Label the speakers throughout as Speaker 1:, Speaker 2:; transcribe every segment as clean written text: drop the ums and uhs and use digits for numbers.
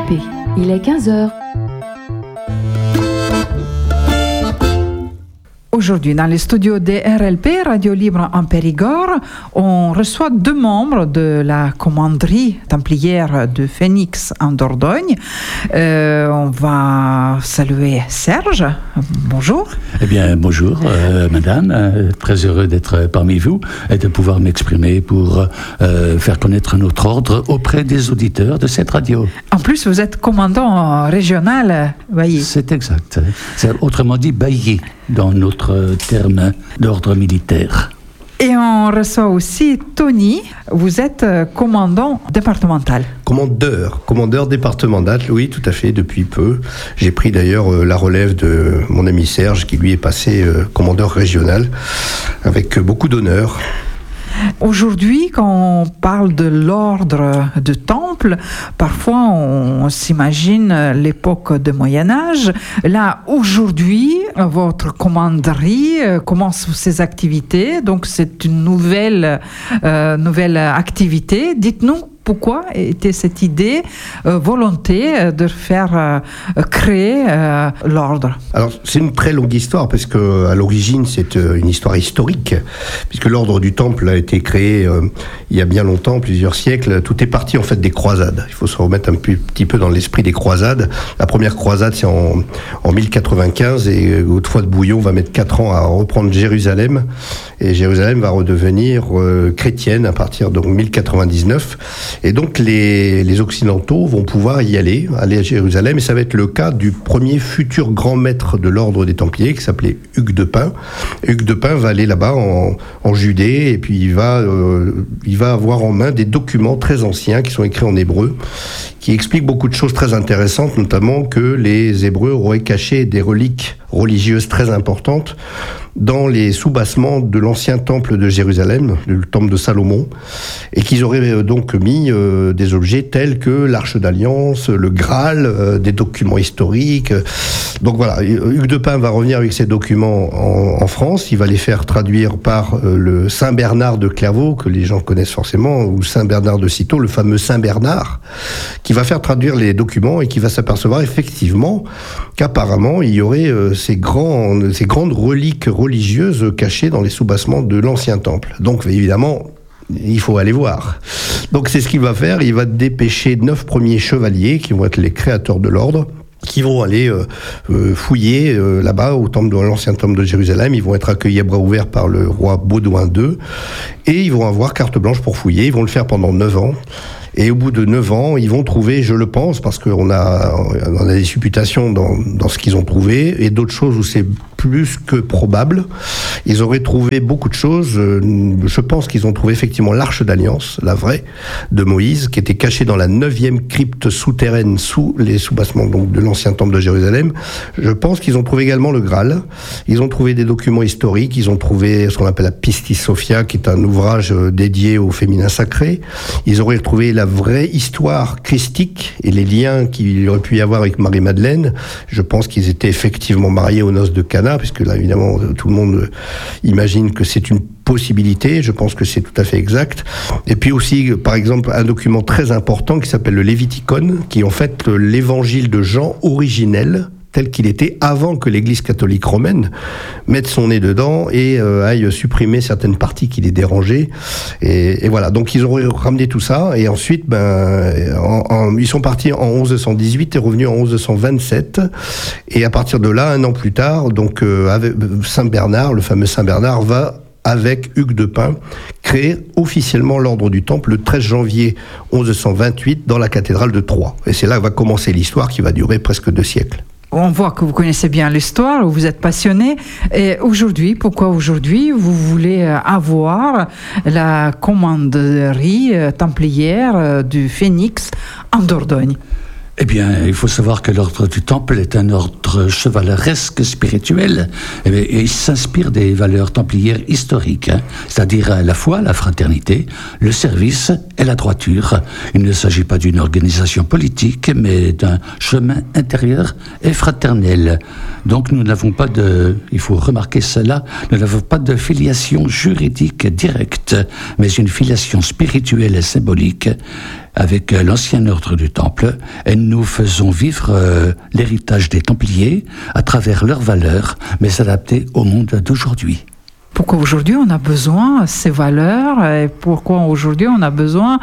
Speaker 1: RLP, il est 15h.
Speaker 2: Aujourd'hui, dans les studios de RLP, Radio Libre en Périgord, on reçoit 2 membres de la commanderie templière de Phénix en Dordogne. On va saluer Serge. Bonjour.
Speaker 3: Eh bien, bonjour, madame. Très heureux d'être parmi vous et de pouvoir m'exprimer pour faire connaître notre ordre auprès des auditeurs de cette radio.
Speaker 2: En plus, vous êtes commandant régional, voyez.
Speaker 3: C'est exact. C'est autrement dit bailli dans notre terme d'ordre militaire.
Speaker 2: Et on reçoit aussi Tony. Vous êtes commandant départemental.
Speaker 4: Commandeur départemental, oui, tout à fait, depuis peu. J'ai pris d'ailleurs la relève de mon ami Serge, qui lui est passé commandeur régional, avec beaucoup d'honneur.
Speaker 2: Aujourd'hui, quand on parle de l'ordre de Temple, parfois on s'imagine l'époque du Moyen-Âge. Là, aujourd'hui, votre commanderie commence ses activités, donc c'est une nouvelle activité. Dites-nous pourquoi était cette idée, volonté de faire créer l'ordre?
Speaker 4: Alors, c'est une très longue histoire, parce qu'à l'origine, c'est une histoire historique, puisque l'ordre du Temple a été créé il y a bien longtemps, plusieurs siècles. Tout est parti en fait des croisades. Il faut se remettre un petit peu dans l'esprit des croisades. La première croisade, c'est en 1095, et Godefroy de Bouillon va mettre 4 ans à reprendre Jérusalem, et Jérusalem va redevenir chrétienne à partir de 1099. Et donc les Occidentaux vont pouvoir aller à Jérusalem, et ça va être le cas du premier futur grand maître de l'ordre des Templiers, qui s'appelait Hugues de Pint. Hugues de Pint va aller là-bas en Judée, et puis il va avoir en main des documents très anciens qui sont écrits en hébreu, qui expliquent beaucoup de choses très intéressantes, notamment que les Hébreux auraient caché des reliques religieuses très importantes dans les soubassements de l'ancien temple de Jérusalem, le temple de Salomon, et qu'ils auraient donc mis des objets tels que l'Arche d'Alliance, le Graal, des documents historiques. Donc voilà, Hugues de Pint va revenir avec ces documents en France. Il va les faire traduire par le Saint Bernard de Clairvaux, que les gens connaissent forcément, ou Saint Bernard de Cîteaux, le fameux Saint Bernard, qui va faire traduire les documents et qui va s'apercevoir effectivement qu'apparemment il y aurait ces grandes reliques religieuses cachées dans les soubassements de l'ancien temple. Donc évidemment, il faut aller voir. Donc c'est ce qu'il va faire. Il va dépêcher 9 premiers chevaliers qui vont être les créateurs de l'ordre, qui vont aller fouiller là-bas au temple de l'ancien temple de Jérusalem. Ils vont être accueillis à bras ouverts par le roi Baudouin II, et ils vont avoir carte blanche pour fouiller. Ils vont le faire pendant 9 ans. Et au bout de 9 ans, ils vont trouver, je le pense, parce qu'on a des supputations dans ce qu'ils ont trouvé, et d'autres choses où c'est plus que probable. Ils auraient trouvé beaucoup de choses. Je pense qu'ils ont trouvé effectivement l'Arche d'Alliance, la vraie, de Moïse, qui était cachée dans la 9e crypte souterraine sous les soubassements donc, de l'ancien temple de Jérusalem. Je pense qu'ils ont trouvé également le Graal. Ils ont trouvé des documents historiques. Ils ont trouvé ce qu'on appelle la Pistis Sophia, qui est un ouvrage dédié au féminin sacré. Ils auraient retrouvé la vraie histoire christique et les liens qu'il aurait pu y avoir avec Marie-Madeleine. Je pense qu'ils étaient effectivement mariés aux noces de Cana, puisque là, évidemment, tout le monde imagine que c'est une possibilité. Je pense que c'est tout à fait exact. Et puis aussi, par exemple, un document très important qui s'appelle le Léviticon, qui est en fait l'évangile de Jean originel, tel qu'il était avant que l'Église catholique romaine mette son nez dedans et aille supprimer certaines parties qui les dérangeaient. Et voilà, donc ils auraient ramené tout ça, et ensuite ils sont partis en 1118 et revenus en 1127, et à partir de là, un an plus tard, donc avec Saint Bernard, le fameux Saint Bernard, va avec Hugues de Pint, créer officiellement l'ordre du Temple le 13 janvier 1128 dans la cathédrale de Troyes. Et c'est là que va commencer l'histoire qui va durer presque 2 siècles.
Speaker 2: On voit que vous connaissez bien l'histoire, vous êtes passionné. Et aujourd'hui, pourquoi aujourd'hui vous voulez avoir la commanderie templière du Phénix en Dordogne?
Speaker 3: Eh bien, il faut savoir que l'ordre du Temple est un ordre chevaleresque spirituel, et il s'inspire des valeurs templières historiques, c'est-à-dire la foi, la fraternité, le service et la droiture. Il ne s'agit pas d'une organisation politique, mais d'un chemin intérieur et fraternel. Donc nous n'avons pas il faut remarquer cela, nous n'avons pas de filiation juridique directe, mais une filiation spirituelle et symbolique, avec l'ancien ordre du Temple, et nous faisons vivre l'héritage des Templiers à travers leurs valeurs, mais adaptées au monde d'aujourd'hui.
Speaker 2: Pourquoi aujourd'hui on a besoin de ces valeurs et pourquoi aujourd'hui on a besoin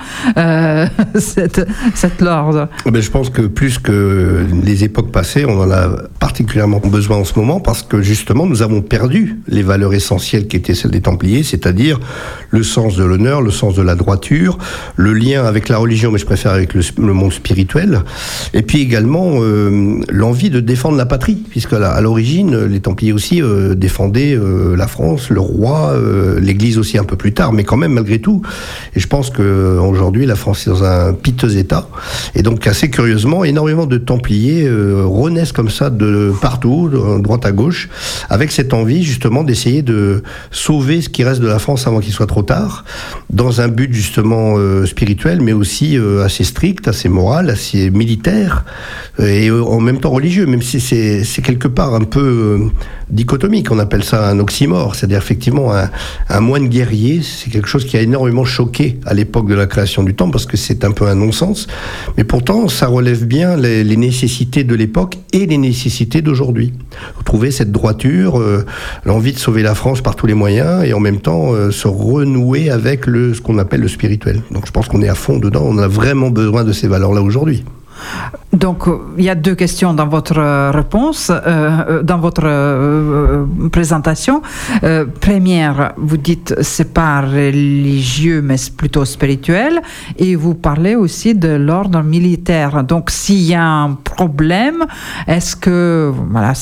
Speaker 2: cette l'ordre?
Speaker 4: Je pense que plus que les époques passées, on en a particulièrement besoin en ce moment parce que justement nous avons perdu les valeurs essentielles qui étaient celles des Templiers, c'est-à-dire le sens de l'honneur, le sens de la droiture, le lien avec la religion, mais je préfère avec le monde spirituel, et puis également l'envie de défendre la patrie, puisque à l'origine les Templiers aussi défendaient la France, le roi, l'Église aussi un peu plus tard, mais quand même malgré tout. Et je pense qu'aujourd'hui la France est dans un piteux état. Et donc assez curieusement, énormément de Templiers renaissent comme ça de partout, de droite à gauche, avec cette envie justement d'essayer de sauver ce qui reste de la France avant qu'il soit trop tard, dans un but justement spirituel, mais aussi assez strict, assez moral, assez militaire, et en même temps religieux, même si c'est quelque part un peu dichotomique. On appelle ça un oxymore, c'est-à-dire effectivement un moine guerrier, c'est quelque chose qui a énormément choqué à l'époque de la création du temple, parce que c'est un peu un non-sens, mais pourtant ça relève bien les nécessités de l'époque et les nécessités d'aujourd'hui. Trouver cette droiture, l'envie de sauver la France par tous les moyens, et en même temps se renouer avec ce qu'on appelle le spirituel. Donc je pense qu'on est à fond dedans, on a vraiment besoin de ces valeurs-là aujourd'hui.
Speaker 2: Donc, il y a deux questions dans votre réponse, dans votre présentation. Première, vous dites c'est pas religieux, mais c'est plutôt spirituel, et vous parlez aussi de l'ordre militaire. Donc, s'il y a un problème, est-ce que, voilà,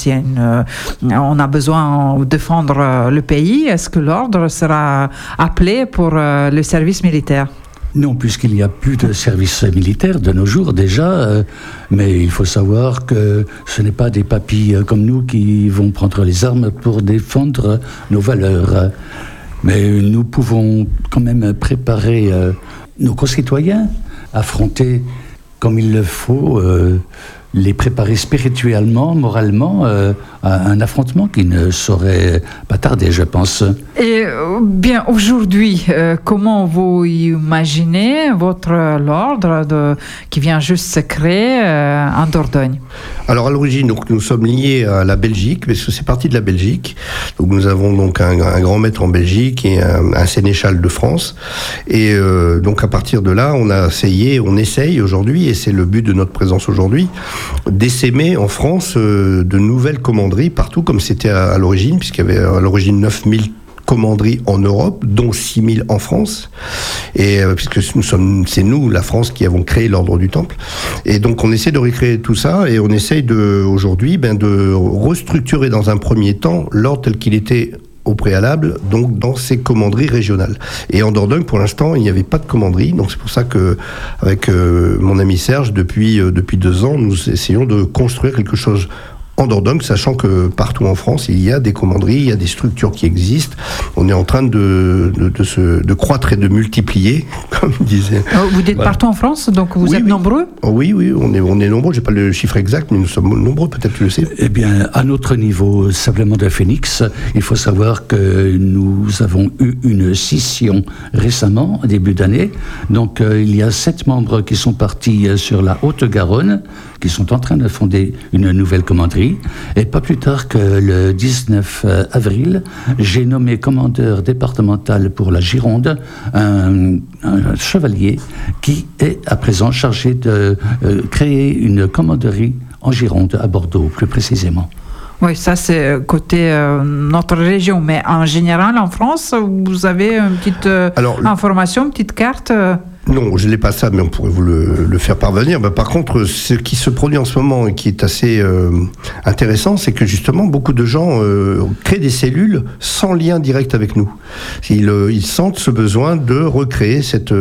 Speaker 2: on a besoin de défendre le pays, est-ce que l'ordre sera appelé pour le service militaire?
Speaker 3: Non, puisqu'il n'y a plus de service militaire de nos jours déjà, mais il faut savoir que ce n'est pas des papis comme nous qui vont prendre les armes pour défendre nos valeurs. Mais nous pouvons quand même préparer nos concitoyens, affronter comme il le faut, les préparer spirituellement, moralement, à un affrontement qui ne saurait pas tarder, je pense.
Speaker 2: Et bien, aujourd'hui, comment vous imaginez votre l'ordre qui vient juste se créer en Dordogne?
Speaker 4: Alors à l'origine, donc, nous sommes liés à la Belgique, parce que c'est parti de la Belgique. Donc nous avons donc un grand maître en Belgique et un sénéchal de France. Et donc à partir de là, on essaye aujourd'hui, et c'est le but de notre présence aujourd'hui, d'essaimer en France de nouvelles commanderies partout, comme c'était à l'origine, puisqu'il y avait à l'origine 9000 commanderies en Europe, dont 6000 en France, et puisque c'est nous, la France, qui avons créé l'ordre du Temple. Et donc on essaie de recréer tout ça, et on essaye aujourd'hui de restructurer dans un premier temps l'ordre tel qu'il était au préalable, donc dans ces commanderies régionales. Et en Dordogne, pour l'instant, il n'y avait pas de commanderie, donc c'est pour ça que, avec mon ami Serge, depuis 2 ans, nous essayons de construire quelque chose en Dordogne, sachant que partout en France, il y a des commanderies, il y a des structures qui existent. On est en train de croître et de multiplier, comme disait.
Speaker 2: Vous dites partout en France, donc vous êtes nombreux?
Speaker 4: Oui, on est nombreux. J'ai pas le chiffre exact, mais nous sommes nombreux, peut-être tu le sais.
Speaker 3: Eh bien, à notre niveau, simplement de Phoenix, il faut savoir que nous avons eu une scission récemment, au début d'année. Donc, il y a 7 membres qui sont partis sur la Haute-Garonne, qui sont en train de fonder une nouvelle commanderie. Et pas plus tard que le 19 avril, j'ai nommé commandeur départemental pour la Gironde un chevalier qui est à présent chargé de créer une commanderie en Gironde, à Bordeaux plus précisément.
Speaker 2: Oui, ça c'est côté notre région, mais en général en France, vous avez une petite information, une petite carte
Speaker 4: Non, je n'ai pas ça, mais on pourrait vous le faire parvenir. Par contre, ce qui se produit en ce moment et qui est assez intéressant, c'est que justement, beaucoup de gens créent des cellules sans lien direct avec nous. Ils sentent ce besoin de recréer cette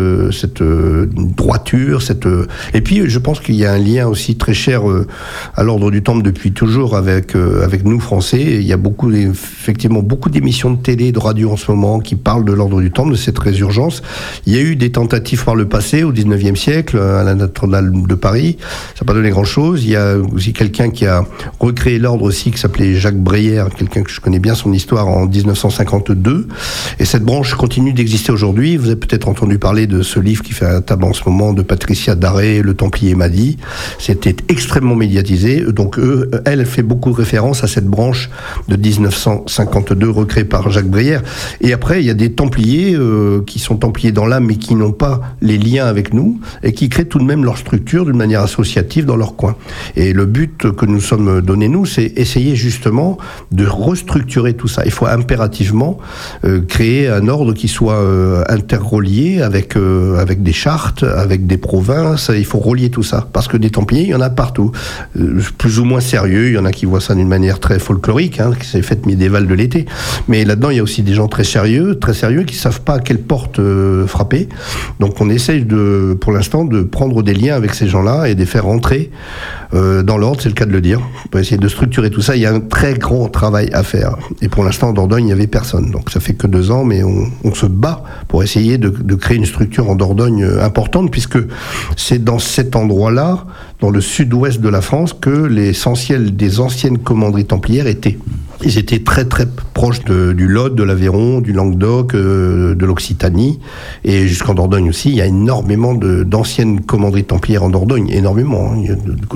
Speaker 4: droiture, et puis je pense qu'il y a un lien aussi très cher à l'ordre du Temple depuis toujours avec nous Français. Il y a effectivement beaucoup d'émissions de télé, de radio en ce moment qui parlent de l'ordre du Temple, de cette résurgence. Il y a eu des tentatives par le passé, au 19e siècle, à la Notre-Dame de Paris. Ça n'a pas donné grand-chose. Il y a aussi quelqu'un qui a recréé l'ordre aussi, qui s'appelait Jacques Breyer, quelqu'un que je connais bien son histoire, en 1952. Et cette branche continue d'exister aujourd'hui. Vous avez peut-être entendu parler de ce livre qui fait un tabac en ce moment, de Patricia Daré, Le Templier m'a dit. C'était extrêmement médiatisé. Donc elle fait beaucoup référence à cette branche de 1952 recréée par Jacques Breyer. Et après, il y a des Templiers qui sont Templiers dans l'âme, mais qui n'ont pas les liens avec nous, et qui créent tout de même leur structure d'une manière associative dans leur coin. Et le but que nous sommes donné, nous, c'est essayer justement de restructurer tout ça. Il faut impérativement créer un ordre qui soit interrelié avec des chartes, avec des provinces. Il faut relier tout ça, parce que des Templiers, il y en a partout. Plus ou moins sérieux, il y en a qui voient ça d'une manière très folklorique, qui c'est fête médiévale de l'été. Mais là-dedans, il y a aussi des gens très sérieux qui savent pas à quelle porte frapper. Donc on essaye pour l'instant de prendre des liens avec ces gens-là et de les faire rentrer dans l'ordre, c'est le cas de le dire. On peut essayer de structurer tout ça. Il y a un très grand travail à faire. Et pour l'instant, en Dordogne, il n'y avait personne. Donc ça fait que 2 ans, mais on se bat pour essayer de créer une structure en Dordogne importante, puisque c'est dans cet endroit-là, dans le sud-ouest de la France, que l'essentiel des anciennes commanderies templières étaient. Ils étaient très très proches du Lot, de l'Aveyron, du Languedoc, de l'Occitanie, et jusqu'en Dordogne aussi. Il y a énormément d'anciennes commanderies templières en Dordogne, énormément. Il y a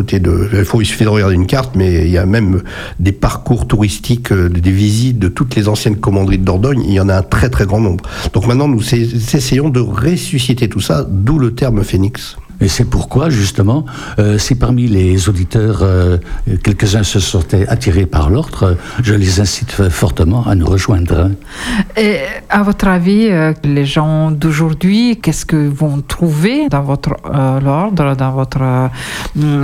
Speaker 4: il suffit de regarder une carte, mais il y a même des parcours touristiques, des visites de toutes les anciennes commanderies de Dordogne. Il y en a un très très grand nombre. Donc maintenant, nous essayons de ressusciter tout ça, d'où le terme Phénix.
Speaker 3: Et c'est pourquoi, justement, si parmi les auditeurs, quelques-uns se sentaient attirés par l'ordre, je les incite fortement à nous rejoindre.
Speaker 2: Et à votre avis, les gens d'aujourd'hui, qu'est-ce qu'ils vont trouver dans votre ordre, dans votre organisation ?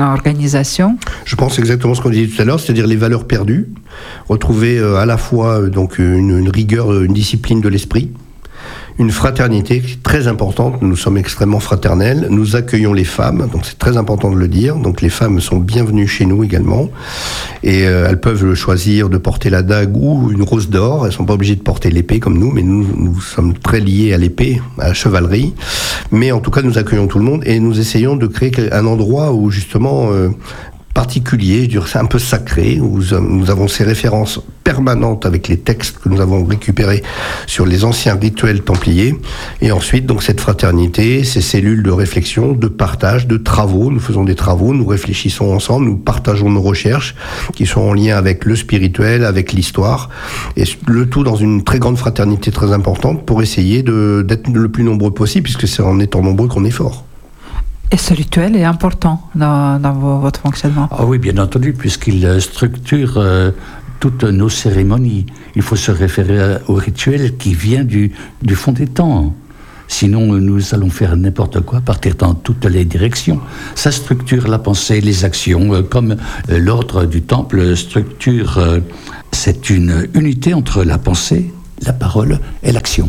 Speaker 4: Je pense exactement ce qu'on disait tout à l'heure, c'est-à-dire les valeurs perdues, retrouver à la fois donc une rigueur, une discipline de l'esprit, une fraternité très importante. Nous sommes extrêmement fraternels. Nous accueillons les femmes, donc c'est très important de le dire. Donc les femmes sont bienvenues chez nous également. Et elles peuvent choisir de porter la dague ou une rose d'or. Elles ne sont pas obligées de porter l'épée comme nous, mais nous sommes très liés à l'épée, à la chevalerie. Mais en tout cas, nous accueillons tout le monde et nous essayons de créer un endroit où justement... particulier, je dirais c'est un peu sacré, où nous avons ces références permanentes avec les textes que nous avons récupérés sur les anciens rituels templiers, et ensuite donc cette fraternité, ces cellules de réflexion, de partage, de travaux. Nous faisons des travaux, nous réfléchissons ensemble, nous partageons nos recherches qui sont en lien avec le spirituel, avec l'histoire, et le tout dans une très grande fraternité très importante pour essayer d'être le plus nombreux possible, puisque c'est en étant nombreux qu'on est fort.
Speaker 2: Et ce rituel est important dans votre fonctionnement ?
Speaker 3: Ah oui, bien entendu, puisqu'il structure toutes nos cérémonies. Il faut se référer au rituel qui vient du fond des temps. Sinon, nous allons faire n'importe quoi, partir dans toutes les directions. Ça structure la pensée, les actions, comme l'ordre du Temple structure. C'est une unité entre la pensée, la parole et l'action.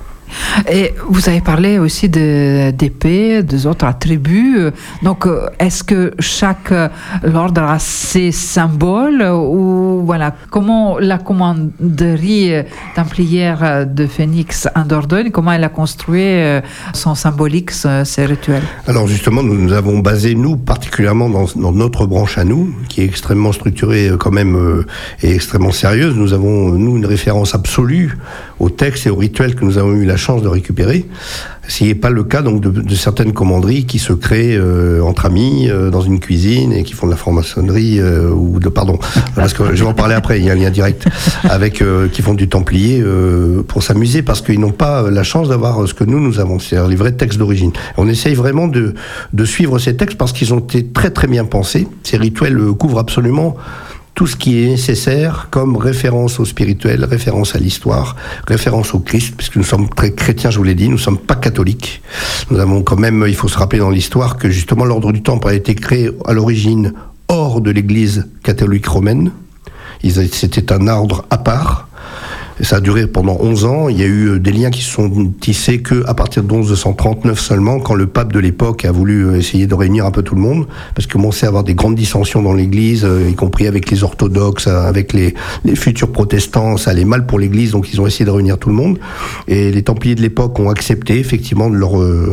Speaker 2: Et vous avez parlé aussi d'épées, des autres attributs. Donc, est-ce que chaque ordre a ses symboles ou voilà, comment la commanderie templière de Phénix en Dordogne, comment elle a construit son symbolique, ses rituels ?
Speaker 4: Alors justement, nous avons basé, nous, particulièrement dans notre branche à nous, qui est extrêmement structurée quand même et extrêmement sérieuse. Nous avons, nous, une référence absolue aux textes et aux rituels que nous avons eu la chance de récupérer. Ce n'est pas le cas donc de certaines commanderies qui se créent entre amis dans une cuisine et qui font de la franc-maçonnerie parce que je vais en parler après, il y a un lien direct avec qui font du templier pour s'amuser parce qu'ils n'ont pas la chance d'avoir ce que nous avons, c'est-à-dire les vrais textes d'origine. On essaye vraiment de suivre ces textes parce qu'ils ont été très très bien pensés. Ces rituels couvrent absolument tout ce qui est nécessaire comme référence au spirituel, référence à l'histoire, référence au Christ, puisque nous sommes très chrétiens, je vous l'ai dit, nous ne sommes pas catholiques. Nous avons quand même, il faut se rappeler dans l'histoire que justement l'ordre du Temple a été créé à l'origine hors de l'Église catholique romaine. C'était un ordre à part. Ça a duré pendant 11 ans. Il y a eu des liens qui se sont tissés qu'à partir de 1139 seulement, quand le pape de l'époque a voulu essayer de réunir un peu tout le monde, parce qu'il commençait à avoir des grandes dissensions dans l'Église, y compris avec les orthodoxes, avec les futurs protestants. Ça allait mal pour l'Église, donc ils ont essayé de réunir tout le monde. Et les Templiers de l'époque ont accepté effectivement de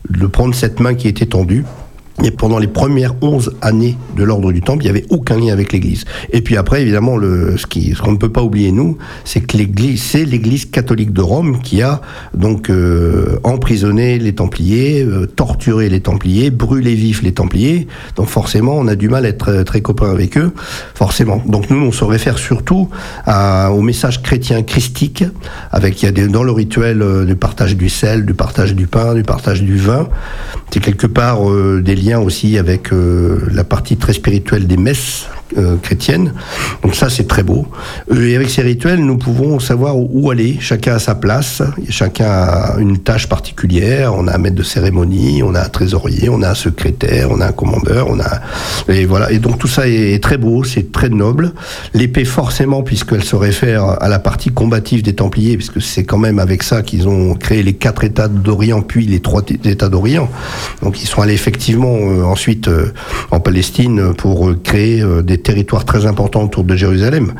Speaker 4: de prendre cette main qui était tendue. Et pendant les premières 11 années de l'ordre du Temple, il n'y avait aucun lien avec l'Église. Et puis après, évidemment, ce qu'on ne peut pas oublier, nous, c'est que c'est l'Église catholique de Rome qui a donc emprisonné les Templiers, torturé les Templiers, brûlé vifs les Templiers. Donc forcément, on a du mal à être très copains avec eux, forcément. Donc nous, on se réfère surtout au message chrétien christique, il y a dans le rituel du partage du sel, du partage du pain, du partage du vin. C'est quelque part des liens aussi avec la partie très spirituelle des messes chrétiennes. Donc ça, c'est très beau. Et avec ces rituels, nous pouvons savoir où aller. Chacun a sa place, chacun a une tâche particulière. On a un maître de cérémonie, on a un trésorier, on a un secrétaire, on a un commandeur, et voilà. Et donc tout ça est très beau, c'est très noble. L'épée, forcément, puisqu'elle se réfère à la partie combative des Templiers, puisque c'est quand même avec ça qu'ils ont créé les 4 États d'Orient, puis les 3 États d'Orient. Donc ils sont allés effectivement ensuite en Palestine pour créer des territoires très importants autour de Jérusalem.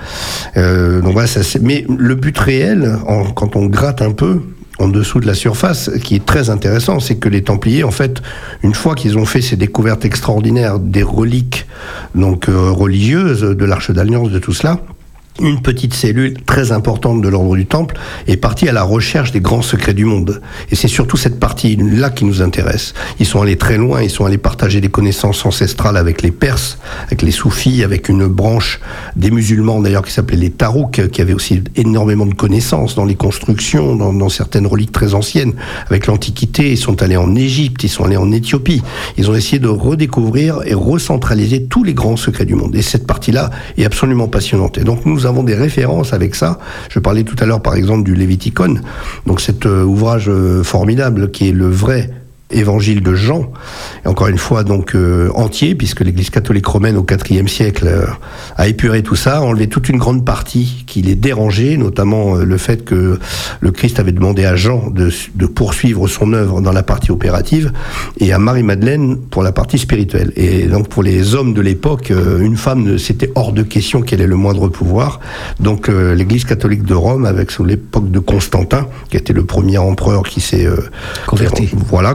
Speaker 4: Donc voilà, mais le but réel, quand on gratte un peu en dessous de la surface, qui est très intéressant, c'est que les Templiers, en fait, une fois qu'ils ont fait ces découvertes extraordinaires des reliques donc religieuses, de l'Arche d'Alliance, de tout cela, une petite cellule très importante de l'ordre du Temple est partie à la recherche des grands secrets du monde. Et c'est surtout cette partie-là qui nous intéresse. Ils sont allés très loin, ils sont allés partager des connaissances ancestrales avec les Perses, avec les Soufis, avec une branche des musulmans d'ailleurs qui s'appelait les Tarouks, qui avait aussi énormément de connaissances dans les constructions, dans certaines reliques très anciennes. Avec l'Antiquité, ils sont allés en Égypte, ils sont allés en Éthiopie. Ils ont essayé de redécouvrir et recentraliser tous les grands secrets du monde. Et cette partie-là est absolument passionnante. Et donc nous avons des références avec ça. Je parlais tout à l'heure par exemple du Léviticon, donc cet ouvrage formidable qui est le vrai évangile de Jean, et encore une fois donc entier, puisque l'Église catholique romaine au IVe siècle a épuré tout ça, a enlevé toute une grande partie qui les dérangeait, notamment le fait que le Christ avait demandé à Jean de poursuivre son œuvre dans la partie opérative, et à Marie-Madeleine pour la partie spirituelle. Et donc pour les hommes de l'époque, une femme, c'était hors de question qu'elle ait le moindre pouvoir. Donc l'Église catholique de Rome, avec sous l'époque de Constantin, qui était le premier empereur qui s'est converti,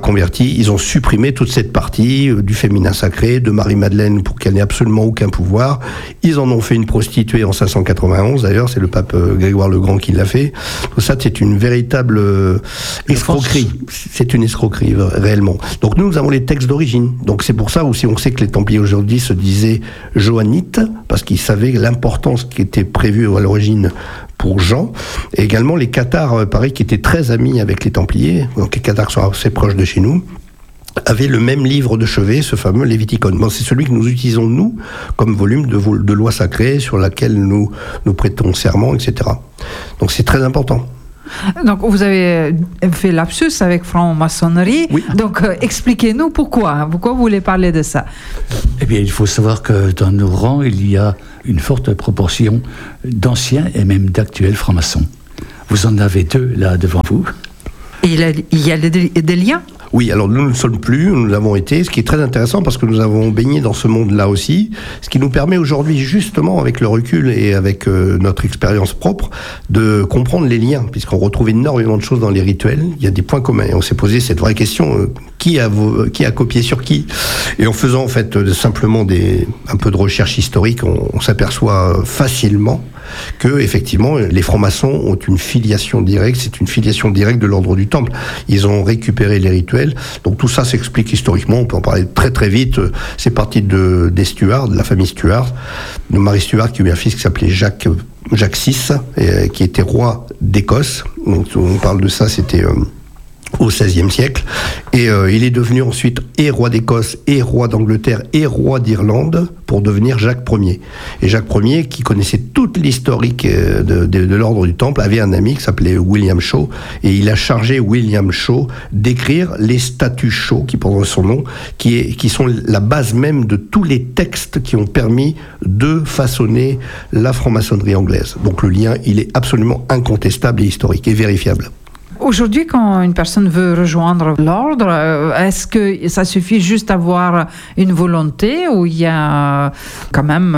Speaker 4: ils ont supprimé toute cette partie du féminin sacré, de Marie-Madeleine, pour qu'elle n'ait absolument aucun pouvoir. Ils en ont fait une prostituée en 591, d'ailleurs, c'est le pape Grégoire le Grand qui l'a fait. Tout ça, c'est une véritable escroquerie. C'est une escroquerie, réellement. Donc nous avons les textes d'origine. Donc c'est pour ça aussi, on sait que les Templiers aujourd'hui se disaient joannites, parce qu'ils savaient l'importance qui était prévue à l'origine pour Jean, et également les Cathares, pareil, qui étaient très amis avec les Templiers, donc les Cathares sont assez proches de chez nous, avaient le même livre de chevet, ce fameux Léviticon. Bon, c'est celui que nous utilisons, nous, comme volume de loi sacrée, sur laquelle nous prêtons serment, etc. Donc c'est très important.
Speaker 2: Donc, vous avez fait lapsus avec franc-maçonnerie.
Speaker 4: Oui.
Speaker 2: Donc, expliquez-nous pourquoi. Pourquoi vous voulez parler de ça?
Speaker 3: Eh bien, il faut savoir que dans nos rangs, il y a une forte proportion d'anciens et même d'actuels francs-maçons. Vous en avez 2 là devant vous.
Speaker 2: Et il y a des liens?
Speaker 4: Oui, alors nous ne sommes plus, nous l'avons été, ce qui est très intéressant parce que nous avons baigné dans ce monde-là aussi, ce qui nous permet aujourd'hui justement avec le recul et avec notre expérience propre de comprendre les liens, puisqu'on retrouve énormément de choses dans les rituels, il y a des points communs, et on s'est posé cette vraie question, qui a copié sur qui? Et en faisant en fait simplement un peu de recherche historique, on s'aperçoit facilement que effectivement les francs-maçons ont une filiation directe, c'est une filiation directe de l'ordre du Temple. Ils ont récupéré les rituels, donc tout ça s'explique historiquement, on peut en parler très très vite. C'est parti des Stuart, de la famille Stuart, de Marie Stuart qui a eu un fils qui s'appelait Jacques VI, qui était roi d'Écosse, donc on parle de ça, c'était au XVIe siècle, et il est devenu ensuite et roi d'Écosse, et roi d'Angleterre, et roi d'Irlande, pour devenir Jacques Ier. Et Jacques Ier, qui connaissait toute l'historique de l'ordre du Temple, avait un ami qui s'appelait William Shaw, et il a chargé William Shaw d'écrire les statuts Shaw, qui portent son nom, qui sont la base même de tous les textes qui ont permis de façonner la franc-maçonnerie anglaise. Donc le lien, il est absolument incontestable et historique, et vérifiable.
Speaker 2: Aujourd'hui, quand une personne veut rejoindre l'ordre, est-ce que ça suffit juste d'avoir une volonté ou il y a quand même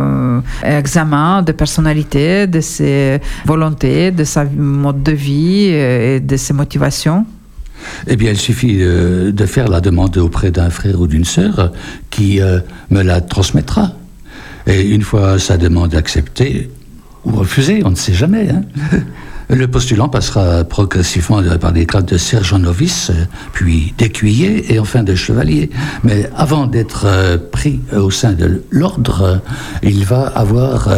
Speaker 2: examen de personnalité, de ses volontés, de sa mode de vie et de ses motivations?
Speaker 3: Eh bien, il suffit de faire la demande auprès d'un frère ou d'une sœur qui me la transmettra. Et une fois sa demande acceptée ou refusée, on ne sait jamais, hein, le postulant passera progressivement par les grades de sergent novice, puis d'écuyer et enfin de chevalier. Mais avant d'être pris au sein de l'ordre, il va avoir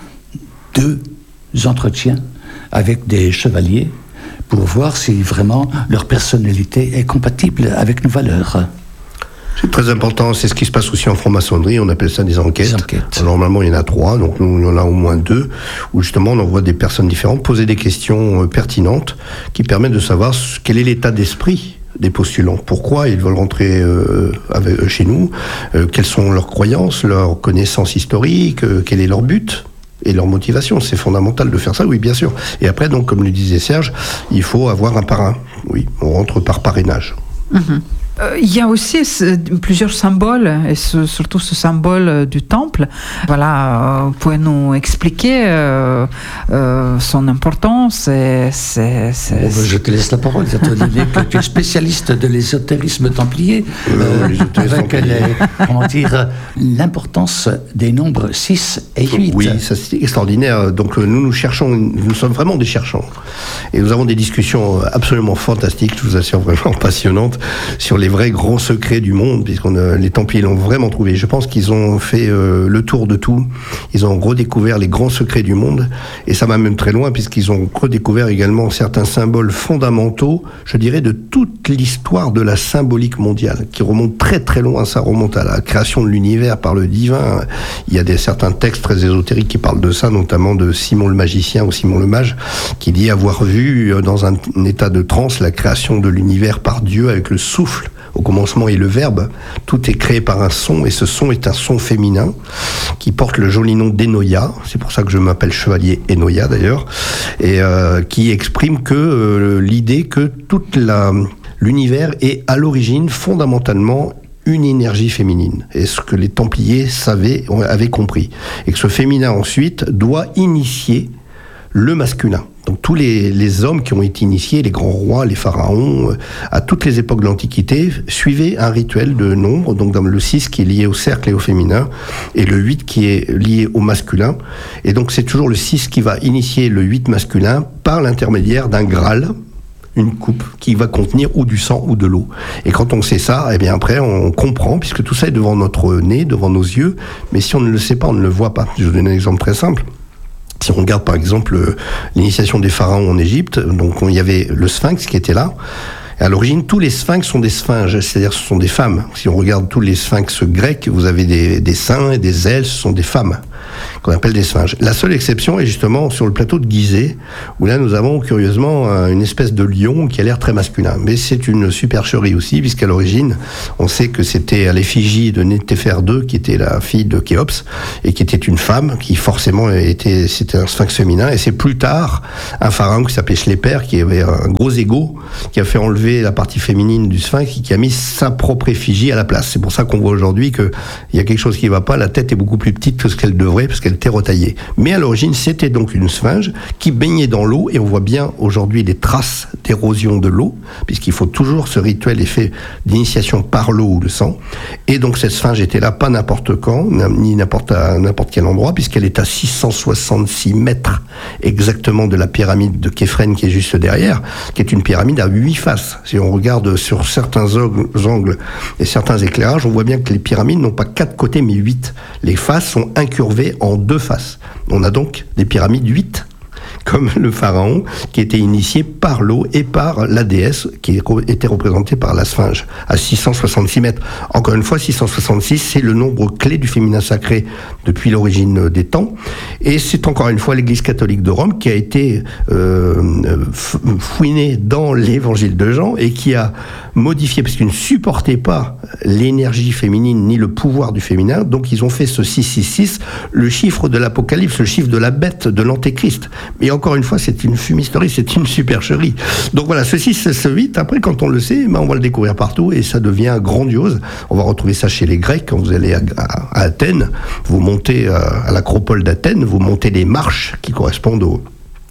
Speaker 3: 2 entretiens avec des chevaliers pour voir si vraiment leur personnalité est compatible avec nos valeurs.
Speaker 4: C'est très important, c'est ce qui se passe aussi en franc-maçonnerie, on appelle ça des enquêtes. Alors, normalement, il y en a 3, donc nous, il y en a au moins 2, où justement on envoie des personnes différentes poser des questions pertinentes qui permettent de savoir quel est l'état d'esprit des postulants. Pourquoi ils veulent rentrer chez nous, quelles sont leurs croyances, leurs connaissances historiques, quel est leur but et leur motivation. C'est fondamental de faire ça, oui, bien sûr. Et après, donc, comme le disait Serge, il faut avoir un parrain. Oui, on rentre par parrainage.
Speaker 2: Il y a aussi plusieurs symboles, et surtout ce symbole du temple. Voilà, vous pouvez nous expliquer son importance
Speaker 3: Je te laisse la parole, étant donné que tu es spécialiste de l'ésotérisme templier, avec l'importance des nombres 6 et 8.
Speaker 4: Oui, ça c'est extraordinaire. Donc nous sommes vraiment des cherchants. Et nous avons des discussions absolument fantastiques, je vous assure, vraiment passionnantes, sur les vrais grands secrets du monde, puisque les Templiers l'ont vraiment trouvé. Je pense qu'ils ont fait le tour de tout. Ils ont redécouvert les grands secrets du monde, et ça va même très loin, puisqu'ils ont redécouvert également certains symboles fondamentaux, je dirais, de toute l'histoire de la symbolique mondiale, qui remonte très très loin. Ça remonte à la création de l'univers par le divin. Il y a certains textes très ésotériques qui parlent de ça, notamment de Simon le magicien ou Simon le mage, qui dit avoir vu dans un état de transe la création de l'univers par Dieu avec le souffle au commencement et le verbe. Tout est créé par un son, et ce son est un son féminin qui porte le joli nom d'Enoya. C'est pour ça que je m'appelle chevalier Enoya d'ailleurs, et qui exprime que l'idée que l'univers est à l'origine fondamentalement une énergie féminine, et ce que les Templiers avaient compris, et que ce féminin ensuite doit initier le masculin. Donc tous les hommes qui ont été initiés, les grands rois, les pharaons, à toutes les époques de l'Antiquité, suivaient un rituel de nombre, donc dans le 6 qui est lié au cercle et au féminin, et le 8 qui est lié au masculin. Et donc c'est toujours le 6 qui va initier le 8 masculin par l'intermédiaire d'un Graal, une coupe qui va contenir ou du sang ou de l'eau. Et quand on sait ça, eh bien après on comprend, puisque tout ça est devant notre nez, devant nos yeux, mais si on ne le sait pas, on ne le voit pas. Je vous donne un exemple très simple. Si on regarde par exemple l'initiation des pharaons en Égypte, donc il y avait le sphinx qui était là. À l'origine, tous les sphinx sont des sphinges, c'est-à-dire ce sont des femmes. Si on regarde tous les sphinx grecs, vous avez des seins et des ailes, ce sont des femmes qu'on appelle des sphinges. La seule exception est justement sur le plateau de Gizeh, où là nous avons curieusement une espèce de lion qui a l'air très masculin. Mais c'est une supercherie aussi, puisqu'à l'origine, on sait que c'était à l'effigie de Nétéfer II, qui était la fille de Khéops, et qui était une femme, qui forcément c'était un sphinx féminin. Et c'est plus tard un pharaon qui s'appelait Schlepper, qui avait un gros ego, qui a fait enlever la partie féminine du sphinx, qui a mis sa propre effigie à la place. C'est pour ça qu'on voit aujourd'hui qu'il y a quelque chose qui ne va pas, la tête est beaucoup plus petite que ce qu'elle devrait, parce qu'elle était retaillée. Mais à l'origine, c'était donc une sphinge qui baignait dans l'eau, et on voit bien aujourd'hui des traces d'érosion de l'eau, puisqu'il faut toujours ce rituel est fait d'initiation par l'eau ou le sang. Et donc cette sphinge était là, pas n'importe quand, ni à n'importe quel endroit, puisqu'elle est à 666 mètres exactement de la pyramide de Képhren qui est juste derrière, qui est une pyramide à 8 faces. Si on regarde sur certains angles et certains éclairages, on voit bien que les pyramides n'ont pas 4 côtés mais 8. Les faces sont incurvées en 2 faces. On a donc des pyramides 8, comme le pharaon, qui était initié par l'eau et par la déesse, qui était représentée par la sphinge, à 666 mètres. Encore une fois, 666, c'est le nombre clé du féminin sacré depuis l'origine des temps. Et c'est encore une fois l'Église catholique de Rome qui a été fouinée dans l'évangile de Jean et qui a modifié, parce qu'ils ne supportaient pas l'énergie féminine ni le pouvoir du féminin. Donc ils ont fait ce 666, le chiffre de l'Apocalypse, le chiffre de la bête, de l'Antéchrist. Et encore une fois, c'est une fumisterie, c'est une supercherie. Donc voilà, ce 6, ce 8, après, quand on le sait, on va le découvrir partout et ça devient grandiose. On va retrouver ça chez les Grecs. Quand vous allez à Athènes, vous montez à l'acropole d'Athènes, vous montez les marches qui correspondent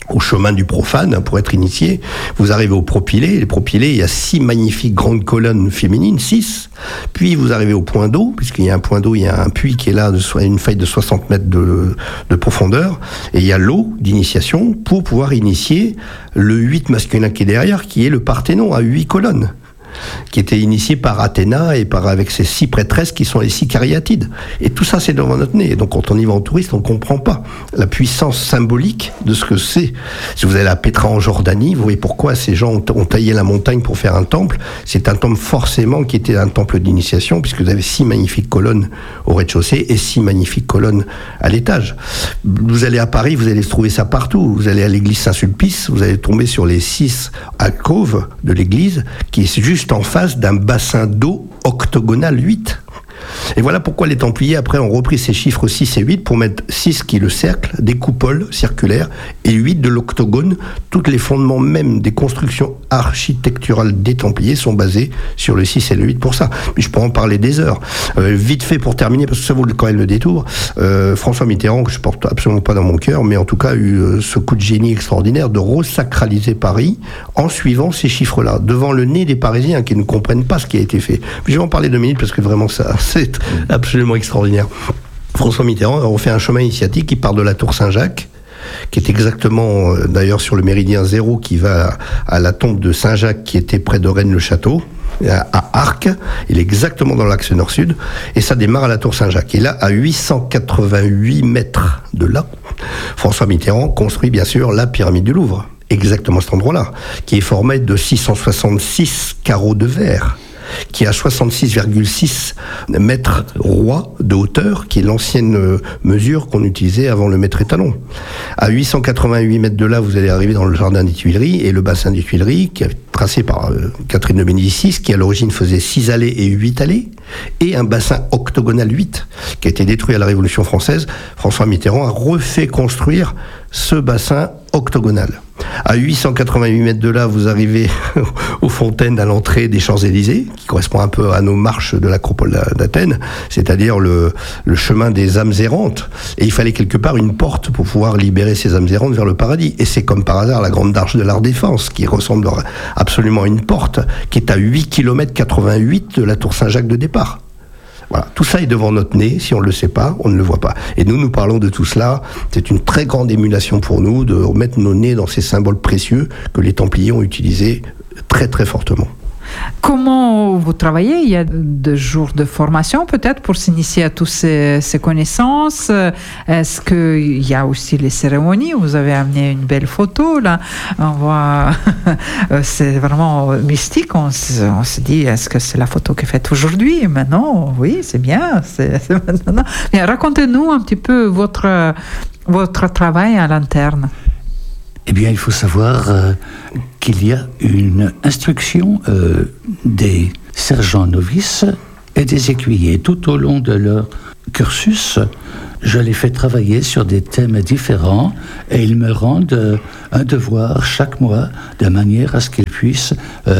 Speaker 4: au chemin du profane pour être initié. Vous arrivez au propylée. Les propylées, il y a 6 magnifiques grandes colonnes féminines, 6. Puis vous arrivez au point d'eau, puisqu'il y a un point d'eau, il y a un puits qui est là, une faille de 60 mètres de profondeur. Et il y a l'eau d'initiation pour pouvoir initier le 8 masculin qui est derrière, qui est le Parthénon à 8 colonnes, qui était initié par Athéna et avec ses 6 prêtresses qui sont les 6 cariatides. Et tout ça, c'est devant notre nez. Et donc, quand on y va en touriste, on ne comprend pas la puissance symbolique de ce que c'est. Si vous allez à Pétra en Jordanie, vous voyez pourquoi ces gens ont taillé la montagne pour faire un temple. C'est un temple forcément qui était un temple d'initiation, puisque vous avez 6 magnifiques colonnes au rez-de-chaussée et 6 magnifiques colonnes à l'étage. Vous allez à Paris, vous allez trouver ça partout. Vous allez à l'église Saint-Sulpice, vous allez tomber sur les 6 alcôves de l'église, qui est juste en face d'un bassin d'eau octogonal 8. Et voilà pourquoi les Templiers, après, ont repris ces chiffres 6 et 8 pour mettre 6 qui est le cercle, des coupoles circulaires, et 8 de l'octogone. Tous les fondements même des constructions architecturales des Templiers sont basés sur le 6 et le 8 pour ça. Mais je pourrais en parler des heures. Vite fait pour terminer, parce que ça vaut quand même le détour, François Mitterrand, que je porte absolument pas dans mon cœur, mais en tout cas a eu ce coup de génie extraordinaire de resacraliser Paris en suivant ces chiffres-là, devant le nez des Parisiens qui ne comprennent pas ce qui a été fait. Puis je vais en parler 2 minutes parce que vraiment ça, c'est absolument extraordinaire. François Mitterrand a refait un chemin initiatique qui part de la Tour Saint-Jacques, qui est exactement d'ailleurs sur le méridien 0 qui va à la tombe de Saint-Jacques qui était près de Rennes-le-Château, à Arques. Il est exactement dans l'axe nord-sud et ça démarre à la Tour Saint-Jacques. Et là, à 888 mètres de là, François Mitterrand construit bien sûr la pyramide du Louvre, exactement à cet endroit-là, qui est formé de 666 carreaux de verre, qui a 66,6 mètres rois de hauteur, qui est l'ancienne mesure qu'on utilisait avant le mètre étalon. À 888 mètres de là, vous allez arriver dans le jardin des Tuileries, et le bassin des Tuileries, qui est tracé par Catherine de Médicis, qui à l'origine faisait 6 allées et 8 allées, et un bassin octogonal 8, qui a été détruit à la Révolution française. François Mitterrand a refait construire ce bassin octogonal. À 888 mètres de là, vous arrivez aux fontaines à l'entrée des Champs-Élysées, qui correspond un peu à nos marches de l'acropole d'Athènes, c'est-à-dire le chemin des âmes errantes. Et il fallait quelque part une porte pour pouvoir libérer ces âmes errantes vers le paradis. Et c'est comme par hasard la grande arche de la Défense, qui ressemble absolument à une porte, qui est à 8 km 88 de la Tour Saint-Jacques de départ. Voilà, tout ça est devant notre nez. Si on ne le sait pas, on ne le voit pas. Et nous parlons de tout cela. C'est une très grande émulation pour nous de remettre nos nez dans ces symboles précieux que les Templiers ont utilisés très très fortement.
Speaker 2: Comment vous travaillez? Il y a 2 jours de formation peut-être pour s'initier à toutes ces connaissances. Est-ce qu'il y a aussi les cérémonies? Vous avez amené une belle photo là. On voit, c'est vraiment mystique. On se dit, est-ce que c'est la photo qui est faite aujourd'hui? Maintenant, oui, c'est bien. C'est maintenant. Mais racontez-nous un petit peu votre travail à l'interne.
Speaker 3: Eh bien, il faut savoir qu'il y a une instruction des sergents novices et des écuyers. Tout au long de leur cursus, je les fais travailler sur des thèmes différents et ils me rendent un devoir chaque mois de manière à ce qu'ils puissent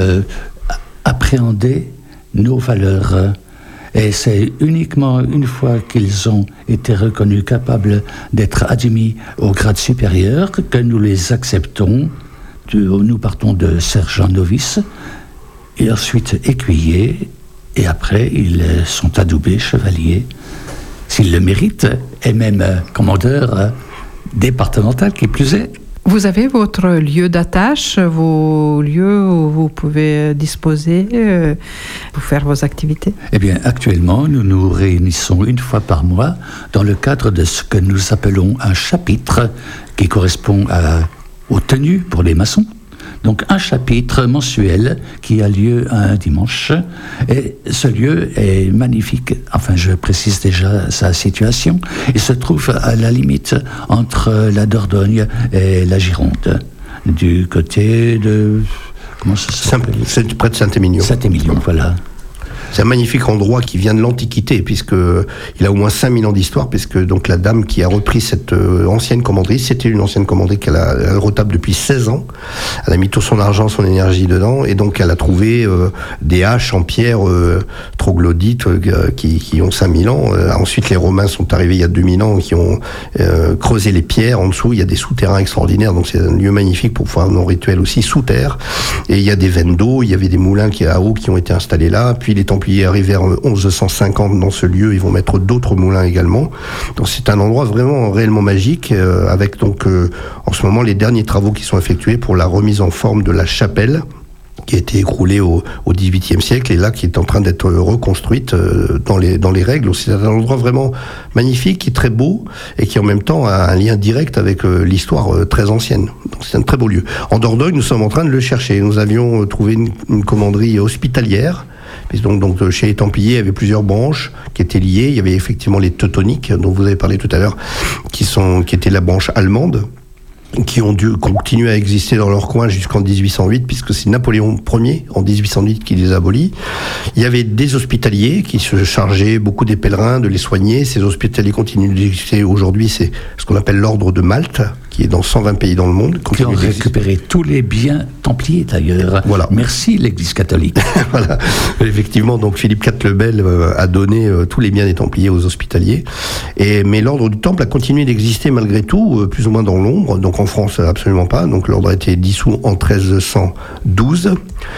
Speaker 3: appréhender nos valeurs. Et c'est uniquement une fois qu'ils ont été reconnus capables d'être admis au grade supérieur que nous les acceptons. Nous partons de sergents novices et ensuite écuyers, et après ils sont adoubés chevaliers s'ils le méritent, et même commandeurs départemental qui plus est.
Speaker 2: Vous avez votre lieu d'attache, vos lieux où vous pouvez disposer, pour faire vos activités?
Speaker 3: Eh bien, actuellement, nous nous réunissons une fois par mois dans le cadre de ce que nous appelons un chapitre qui correspond aux tenues pour les maçons. Donc un chapitre mensuel qui a lieu un dimanche, et ce lieu est magnifique. Enfin, je précise déjà sa situation. Il se trouve à la limite entre la Dordogne et la Gironde, du côté de... Comment ça s'appelle?
Speaker 4: C'est près de Saint-Émilion.
Speaker 3: Saint-Émilion, voilà.
Speaker 4: C'est un magnifique endroit qui vient de l'Antiquité, puisque il a au moins 5000 ans d'histoire, puisque donc la dame qui a repris cette ancienne commanderie, c'était une ancienne commanderie qu'elle retape depuis 16 ans. Elle a mis tout son argent, son énergie dedans, et donc elle a trouvé des haches en pierre troglodytes qui ont 5000 ans. Ensuite, les Romains sont arrivés il y a 2000 ans, qui ont creusé les pierres. En dessous, il y a des souterrains extraordinaires, donc c'est un lieu magnifique pour faire nos rituels aussi sous terre. Et il y a des veines d'eau, il y avait des moulins à eau qui ont été installés là. Puis les Templiers arrivés en 1150 dans ce lieu, ils vont mettre d'autres moulins également. Donc c'est un endroit vraiment réellement magique, avec donc en ce moment les derniers travaux qui sont effectués pour la remise en forme de la chapelle, qui a été écroulée au XVIIIe siècle et là qui est en train d'être reconstruite dans les règles. C'est un endroit vraiment magnifique, qui est très beau et qui en même temps a un lien direct avec l'histoire très ancienne. Donc c'est un très beau lieu. En Dordogne, nous sommes en train de le chercher. Nous avions trouvé une commanderie hospitalière. Donc chez les Templiers, il y avait plusieurs branches qui étaient liées. Il y avait effectivement les Teutoniques, dont vous avez parlé tout à l'heure, qui étaient la branche allemande, qui ont dû continuer à exister dans leur coin jusqu'en 1808, puisque c'est Napoléon Ier, en 1808, qui les abolit. Il y avait des hospitaliers qui se chargeaient beaucoup des pèlerins, de les soigner. Ces hospitaliers continuent d'exister aujourd'hui. C'est ce qu'on appelle l'ordre de Malte, qui est dans 120 pays dans le monde.
Speaker 3: Qui ont récupéré tous les biens templiers, d'ailleurs.
Speaker 4: Voilà.
Speaker 3: Merci, l'Église catholique.
Speaker 4: Voilà. Effectivement, donc Philippe IV le Bel a donné tous les biens des Templiers aux hospitaliers. Mais l'ordre du Temple a continué d'exister malgré tout, plus ou moins dans l'ombre. Donc en France, absolument pas. Donc l'ordre a été dissous en 1312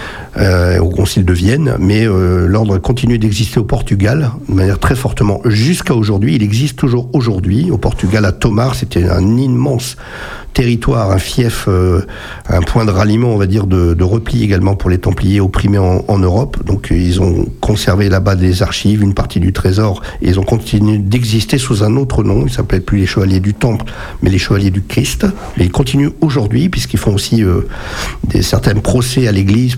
Speaker 4: au Concile de Vienne, mais l'ordre a continué d'exister au Portugal de manière très fortement jusqu'à aujourd'hui. Il existe toujours aujourd'hui au Portugal, à Tomar. C'était un immense territoire, un fief, un point de ralliement, on va dire, de repli également pour les Templiers opprimés en Europe. Donc ils ont conservé là-bas des archives, une partie du trésor, et ils ont continué d'exister sous un autre nom. Ils s'appelaient plus les Chevaliers du Temple, mais les Chevaliers du Christ. Mais ils continuent aujourd'hui, puisqu'ils font aussi certains procès à l'Église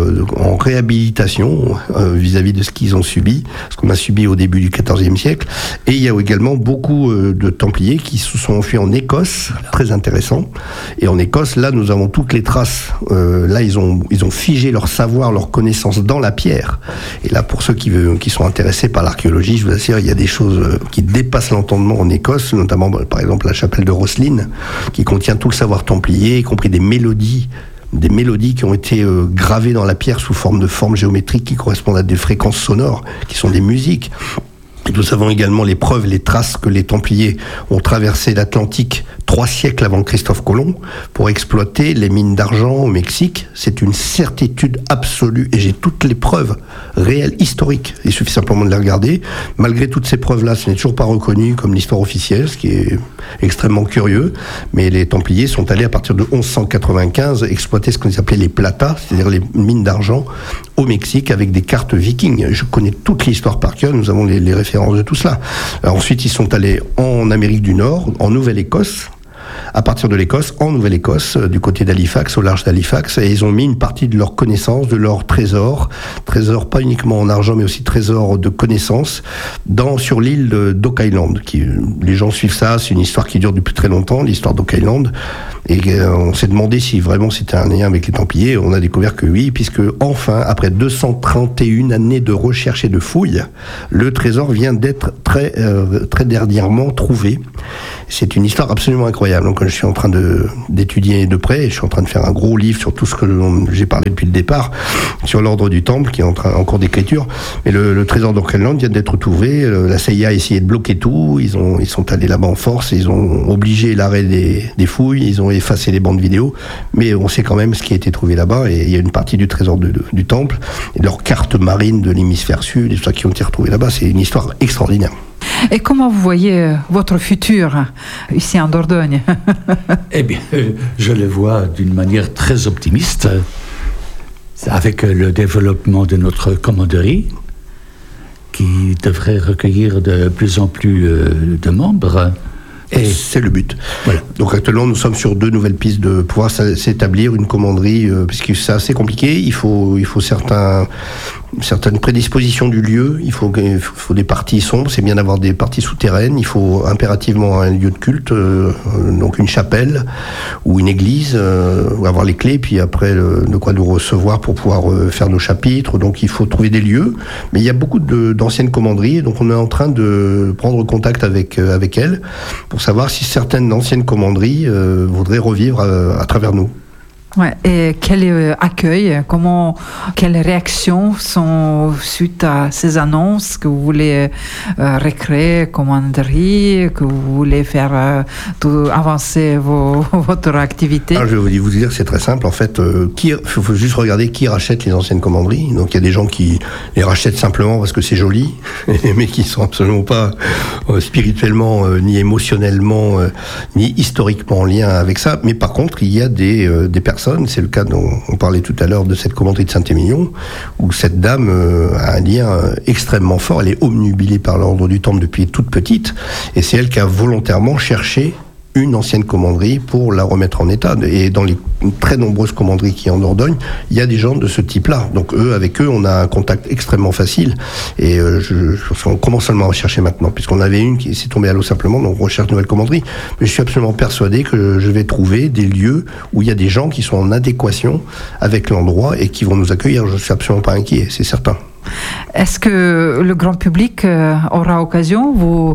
Speaker 4: en réhabilitation vis-à-vis de ce qu'ils ont subi, ce qu'on a subi au début du XIVe siècle. Et il y a également beaucoup de Templiers qui se sont enfuis en Écosse, très intéressant. Et en Écosse, là, nous avons toutes les traces. Là, ils ont figé leur savoir, leur connaissance dans la pierre. Et là, pour ceux qui sont intéressés par l'archéologie, je vous assure, il y a des choses qui dépassent l'entendement en Écosse, notamment, par exemple, la chapelle de Rosslyn, qui contient tout le savoir templier, y compris des mélodies qui ont été gravées dans la pierre sous forme de formes géométriques qui correspondent à des fréquences sonores, qui sont des musiques. Nous avons également les preuves, les traces que les Templiers ont traversé l'Atlantique 3 siècles avant Christophe Colomb pour exploiter les mines d'argent au Mexique. C'est une certitude absolue et j'ai toutes les preuves réelles, historiques. Il suffit simplement de les regarder. Malgré toutes ces preuves-là, ce n'est toujours pas reconnu comme l'histoire officielle, ce qui est extrêmement curieux. Mais les Templiers sont allés à partir de 1195 exploiter ce qu'on appelait les platas, c'est-à-dire les mines d'argent au Mexique avec des cartes vikings. Je connais toute l'histoire par cœur, nous avons les références de tout cela. Alors ensuite, ils sont allés en Amérique du Nord, en Nouvelle-Écosse, à partir de l'Écosse, en Nouvelle-Écosse, du côté d'Halifax, au large d'Halifax, et ils ont mis une partie de leurs connaissances, de leurs trésors pas uniquement en argent, mais aussi trésors de connaissances, sur l'île d'Oak Island. Les gens suivent ça, c'est une histoire qui dure depuis très longtemps, l'histoire d'Oak Island, et on s'est demandé si vraiment c'était un lien avec les Templiers. On a découvert que oui, puisque enfin, après 231 années de recherche et de fouilles, le trésor vient d'être très dernièrement trouvé. C'est une histoire absolument incroyable. Donc je suis en train d'étudier de près, et je suis en train de faire un gros livre sur tout ce que j'ai parlé depuis le départ, sur l'ordre du Temple, qui est en cours d'écriture. Mais le trésor d'Oak Island vient d'être trouvé. La CIA a essayé de bloquer tout. Ils sont allés là-bas en force. Ils ont obligé l'arrêt des fouilles. Ils ont effacé les bandes vidéo. Mais on sait quand même ce qui a été trouvé là-bas. Et il y a une partie du trésor du Temple et de leurs cartes marines de l'hémisphère sud, et tout ça qui ont été retrouvées là-bas. C'est une histoire extraordinaire.
Speaker 2: Et comment vous voyez votre futur ici en Dordogne?
Speaker 3: Eh bien, je le vois d'une manière très optimiste, avec le développement de notre commanderie, qui devrait recueillir de plus en plus de membres.
Speaker 4: Et c'est le but. Voilà. Donc actuellement, nous sommes sur 2 nouvelles pistes de pouvoir s'établir une commanderie, puisque c'est assez compliqué. Il faut certains une certaine prédisposition du lieu. Il faut des parties sombres, c'est bien d'avoir des parties souterraines. Il faut impérativement un lieu de culte, donc une chapelle ou une église, avoir les clés, puis après de quoi nous recevoir pour pouvoir faire nos chapitres. Donc il faut trouver des lieux. Mais il y a beaucoup d'anciennes commanderies, donc on est en train de prendre contact avec elles pour savoir si certaines anciennes commanderies voudraient revivre à travers nous.
Speaker 2: Ouais, et quel accueil, quelles réactions sont suite à ces annonces que vous voulez recréer commanderie, que vous voulez faire avancer votre activité?
Speaker 4: Alors, je vais vous dire, c'est très simple. En fait, il faut juste regarder qui rachète les anciennes commanderies. Donc il y a des gens qui les rachètent simplement parce que c'est joli, mais qui sont absolument pas spirituellement, ni émotionnellement, ni historiquement en lien avec ça. Mais par contre, il y a des personnes. C'est le cas dont on parlait tout à l'heure de cette commanderie de Saint-Émilion, où cette dame a un lien extrêmement fort. Elle est obnubilée par l'ordre du Temple depuis toute petite, et c'est elle qui a volontairement cherché une ancienne commanderie pour la remettre en état. Et dans les très nombreuses commanderies qui y a en Dordogne, il y a des gens de ce type-là. Donc avec eux, on a un contact extrêmement facile. Et on commence seulement à rechercher maintenant, puisqu'on avait une qui s'est tombée à l'eau simplement, donc on recherche une nouvelle commanderie. Mais je suis absolument persuadé que je vais trouver des lieux où il y a des gens qui sont en adéquation avec l'endroit et qui vont nous accueillir. Je ne suis absolument pas inquiet, c'est certain.
Speaker 2: Est-ce que le grand public aura occasion de vous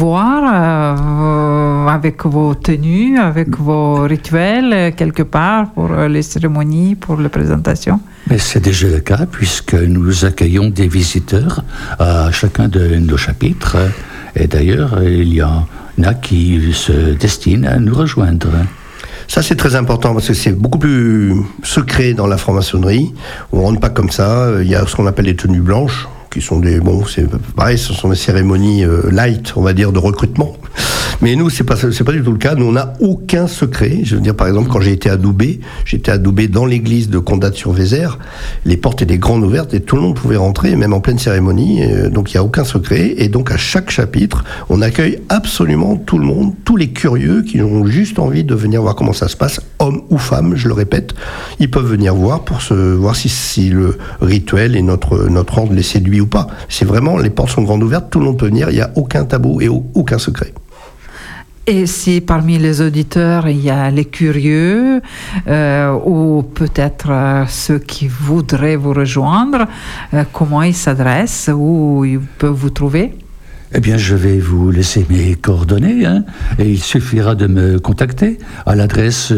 Speaker 2: voir avec vos tenues, avec vos rituels, quelque part, pour les cérémonies, pour les présentations?
Speaker 3: Mais c'est déjà le cas, puisque nous accueillons des visiteurs à chacun de nos chapitres. Et d'ailleurs, il y en a qui se destinent à nous rejoindre.
Speaker 4: Ça, c'est très important parce que c'est beaucoup plus secret dans la franc-maçonnerie. On ne rentre pas comme ça. Il y a ce qu'on appelle les tenues blanches, qui sont c'est pareil, ce sont des cérémonies light, on va dire, de recrutement. Mais nous, c'est pas du tout le cas. Nous, on n'a aucun secret. Je veux dire, par exemple, quand j'étais à Doubé dans l'église de Condate-sur-Vézère. Les portes étaient grandes ouvertes et tout le monde pouvait rentrer, même en pleine cérémonie. Donc, il n'y a aucun secret. Et donc, à chaque chapitre, on accueille absolument tout le monde, tous les curieux qui ont juste envie de venir voir comment ça se passe, hommes ou femmes, je le répète. Ils peuvent venir voir pour voir si le rituel et notre ordre les séduit ou pas. C'est vraiment, les portes sont grandes ouvertes, tout le monde peut venir. Il n'y a aucun tabou et aucun secret.
Speaker 2: Et si parmi les auditeurs, il y a les curieux ou peut-être ceux qui voudraient vous rejoindre, comment ils s'adressent, où ils peuvent vous trouver?
Speaker 3: Eh bien, je vais vous laisser mes coordonnées, et il suffira de me contacter à l'adresse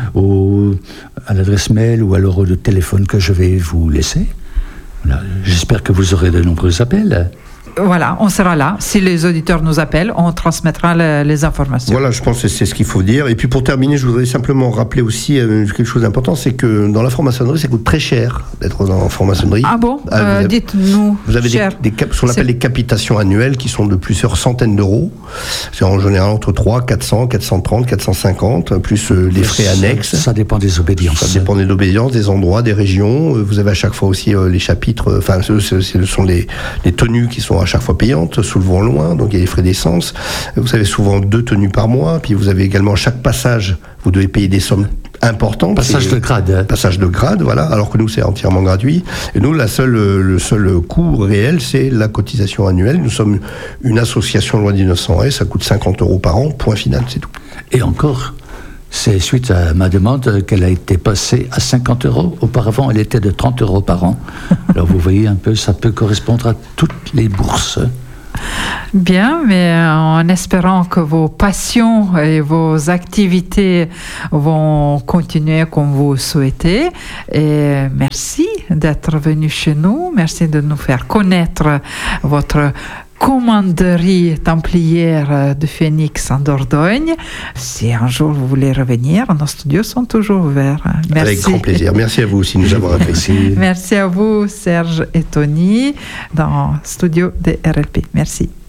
Speaker 3: mail ou alors le téléphone que je vais vous laisser. Voilà. J'espère que vous aurez de nombreux appels.
Speaker 2: Voilà, on sera là. Si les auditeurs nous appellent, on transmettra les informations.
Speaker 4: Voilà, je pense que c'est ce qu'il faut dire. Et puis pour terminer, je voudrais simplement rappeler aussi quelque chose d'important, c'est que dans la franc-maçonnerie, ça coûte très cher d'être en franc-maçonnerie.
Speaker 2: Ah bon? Dites-nous.
Speaker 4: Vous avez ce qu'on appelle des capitations annuelles qui sont de plusieurs centaines d'euros. C'est en général entre 300, 400, 430, 450, plus les frais annexes.
Speaker 3: Ça dépend des obédiences.
Speaker 4: Ça dépend des obédiences, des endroits, des régions. Vous avez à chaque fois aussi les chapitres, enfin, ce sont les tenues qui sont à chaque fois payantes, souvent loin, donc il y a les frais d'essence. Vous avez souvent 2 tenues par mois, puis vous avez également à chaque passage, vous devez payer des sommes importantes.
Speaker 3: Passage de grade.
Speaker 4: Passage de grade, voilà, alors que nous c'est entièrement gratuit. Et nous, le seul coût réel, c'est la cotisation annuelle. Nous sommes une association loi 1901, ça coûte 50 € par an, point final, c'est tout.
Speaker 3: Et encore, c'est suite à ma demande qu'elle a été passée à 50 €. Auparavant, elle était de 30 € par an. Alors vous voyez un peu, ça peut correspondre à toutes les bourses.
Speaker 2: Bien, mais en espérant que vos passions et vos activités vont continuer comme vous souhaitez. Et merci d'être venu chez nous. Merci de nous faire connaître votre commanderie templière de Phénix en Dordogne. Si un jour vous voulez revenir, nos studios sont toujours ouverts. Merci.
Speaker 4: Avec grand plaisir. Merci à vous aussi de nous avoir appréciés.
Speaker 2: Merci à vous, Serge et Tony, dans le studio de RLP. Merci.